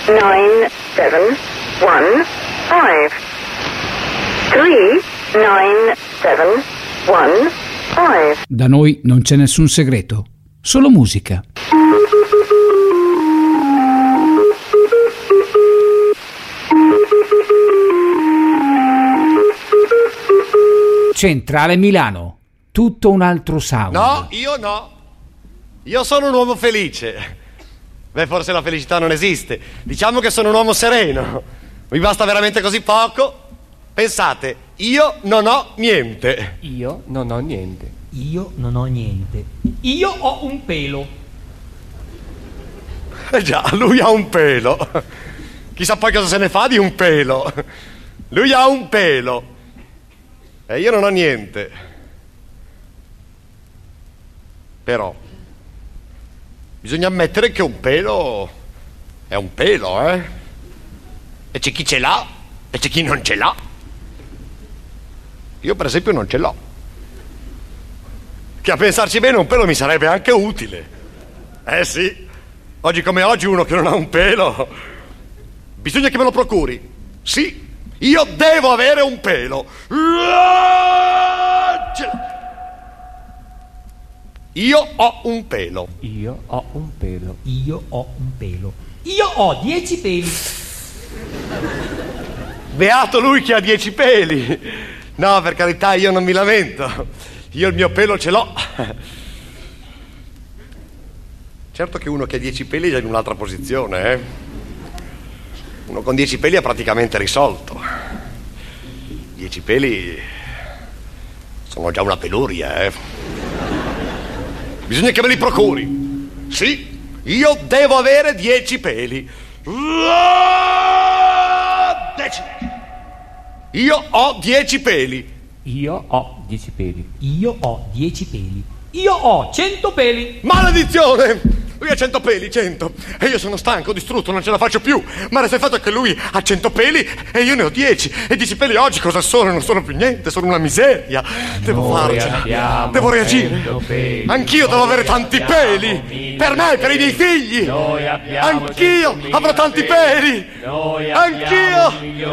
9 7 1 5. 3 9 7 1 5. Da noi non c'è nessun segreto, solo musica. Centrale Milano, tutto un altro sound. No, io no. Io sono un uomo felice. Beh, forse la felicità non esiste. Diciamo che sono un uomo sereno. Mi basta veramente così poco. Pensate, io non ho niente. Io non ho niente. Io non ho niente. Io ho un pelo. Eh già, lui ha un pelo. Chissà poi cosa se ne fa di un pelo. Lui ha un pelo. E io non ho niente. Però bisogna ammettere che un pelo è un pelo, eh? E c'è chi ce l'ha e c'è chi non ce l'ha. Io per esempio non ce l'ho. Che a pensarci bene un pelo mi sarebbe anche utile. Eh sì, oggi come oggi uno che non ha un pelo bisogna che me lo procuri. Sì, io devo avere un pelo. Io ho un pelo. Io ho un pelo. Io ho un pelo. Io ho 10 peli. Beato lui che ha 10 peli. No, per carità, io non mi lamento. Io il mio pelo ce l'ho. Certo che uno che ha 10 peli è già in un'altra posizione, eh? Uno con 10 peli ha praticamente risolto. 10 peli sono già una peluria, eh? Bisogna che me li procuri. Sì, io devo avere 10 peli. 10. Io ho 10 peli. Io ho 10 peli. Io ho 10 peli. Io ho 100 peli. Maledizione! Lui ha 100 peli, 100. E io sono stanco, distrutto, non ce la faccio più. Ma resta il fatto che lui ha 100 peli e io ne ho 10. E 10 peli oggi cosa sono? Non sono più niente, sono una miseria. Devo farcela. Devo reagire. Anch'io devo avere tanti peli. Per me, per i miei figli. Anch'io avrò tanti peli. Anch'io.